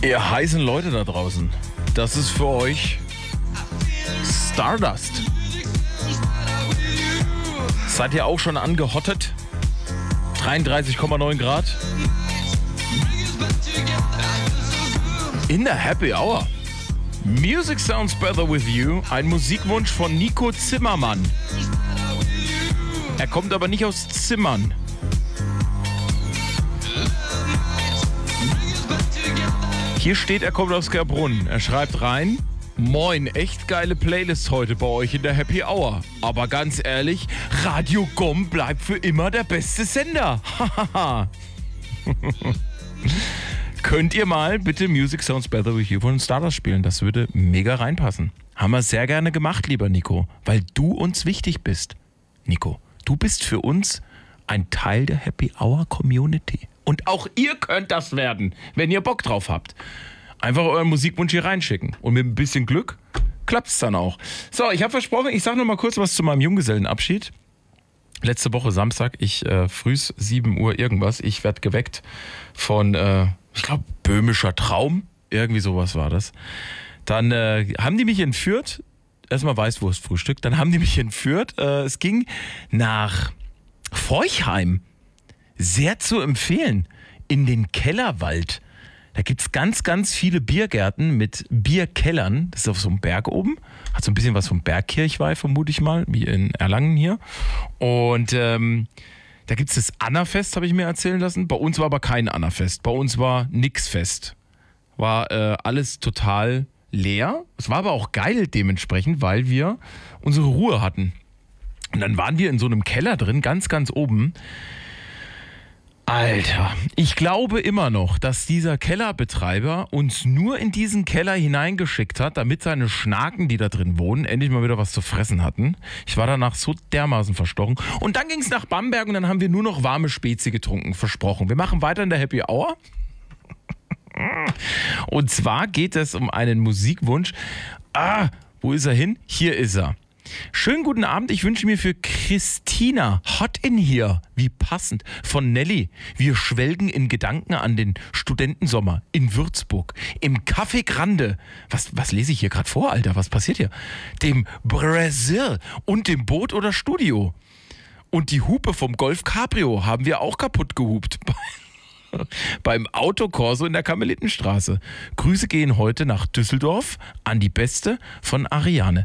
Ihr heißen Leute da draußen, das ist für euch Stardust. Seid ihr auch schon angehottet? 33,9 Grad. In der Happy Hour. Music sounds better with you. Ein Musikwunsch von Nico Zimmermann. Er kommt aber nicht aus Zimmern. Hier steht, er kommt aus Gerbrunn. Er schreibt rein: Moin, echt geile Playlist heute bei euch in der Happy Hour. Aber ganz ehrlich, Radio GOM bleibt für immer der beste Sender. Hahaha. Könnt ihr mal bitte Music Sounds Better With You von Stardust spielen? Das würde mega reinpassen. Haben wir sehr gerne gemacht, lieber Nico, weil du uns wichtig bist. Nico, du bist für uns ein Teil der Happy Hour Community. Und auch ihr könnt das werden, wenn ihr Bock drauf habt. Einfach euren Musikwunsch hier reinschicken. Und mit ein bisschen Glück klappt's dann auch. So, ich habe versprochen, ich sage noch mal kurz was zu meinem Junggesellenabschied. Letzte Woche Samstag, frühs 7 Uhr irgendwas. Ich werde geweckt von, ich glaube, böhmischer Traum. Irgendwie sowas war das. Dann haben die mich entführt. Erstmal Weißwurstfrühstück. Dann haben die mich entführt. Es ging nach Forchheim. Sehr zu empfehlen. In den Kellerwald. Da gibt's ganz, ganz viele Biergärten mit Bierkellern. Das ist auf so einem Berg oben. Hat so ein bisschen was vom Bergkirchweih, vermute ich mal, wie in Erlangen hier. Und da gibt's das Annafest, habe ich mir erzählen lassen. Bei uns war aber kein Annafest. Bei uns war nix Fest. War alles total leer. Es war aber auch geil dementsprechend, weil wir unsere Ruhe hatten. Und dann waren wir in so einem Keller drin, ganz, ganz oben. Alter, ich glaube immer noch, dass dieser Kellerbetreiber uns nur in diesen Keller hineingeschickt hat, damit seine Schnaken, die da drin wohnen, endlich mal wieder was zu fressen hatten. Ich war danach so dermaßen verstochen. Und dann ging es nach Bamberg und dann haben wir nur noch warme Spezi getrunken, versprochen. Wir machen weiter in der Happy Hour. Und zwar geht es um einen Musikwunsch. Wo ist er hin? Hier ist er. Schönen guten Abend, ich wünsche mir für Christina Hot in Here, wie passend, von Nelly. Wir schwelgen in Gedanken an den Studentensommer in Würzburg, im Café Grande. Was lese ich hier gerade vor, Alter? Was passiert hier? Dem Brasil und dem Boot oder Studio. Und die Hupe vom Golf Cabrio haben wir auch kaputt gehupt. Beim Autokorso in der Karmelitenstraße. Grüße gehen heute nach Düsseldorf an die Beste von Ariane.